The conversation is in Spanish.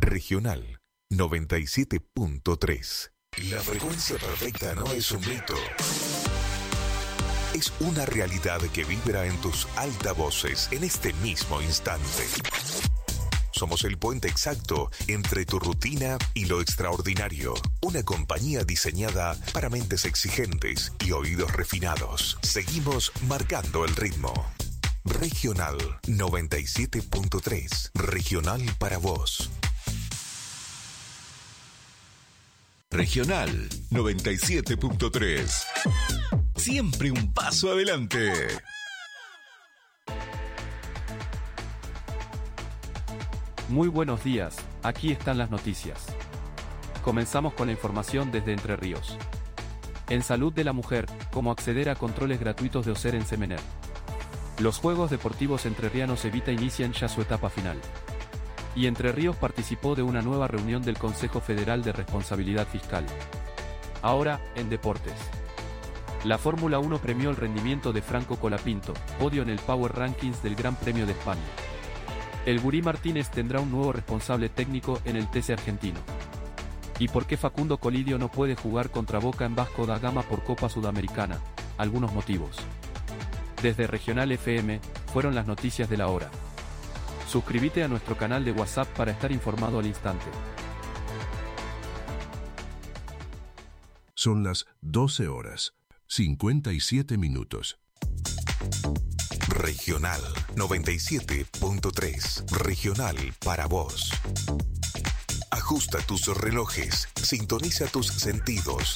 Regional 97.3. La frecuencia perfecta no es un mito. Es una realidad que vibra en tus altavoces en este mismo instante. Somos el puente exacto entre tu rutina y lo extraordinario. Una compañía diseñada para mentes exigentes y oídos refinados. Seguimos marcando el ritmo. Regional 97.3. Regional para vos. Regional 97.3. Siempre un paso adelante. Muy buenos días, aquí están las noticias. Comenzamos con la información desde Entre Ríos. En salud de la mujer, cómo acceder a controles gratuitos de OSER en Semener. Los Juegos Deportivos Entrerrianos Evita inician ya su etapa final. Y Entre Ríos participó de una nueva reunión del Consejo Federal de Responsabilidad Fiscal. Ahora, en deportes. La Fórmula 1 premió el rendimiento de Franco Colapinto, podio en el Power Rankings del Gran Premio de España. El Gurí Martínez tendrá un nuevo responsable técnico en el TC argentino. ¿Y por qué Facundo Colidio no puede jugar contra Boca en Vasco da Gama por Copa Sudamericana? Algunos motivos. Desde Regional FM, fueron las noticias de la hora. Suscríbete a nuestro canal de WhatsApp para estar informado al instante. Son las 12 horas, 57 minutos. Regional 97.3. Regional para vos. Ajusta tus relojes, sintoniza tus sentidos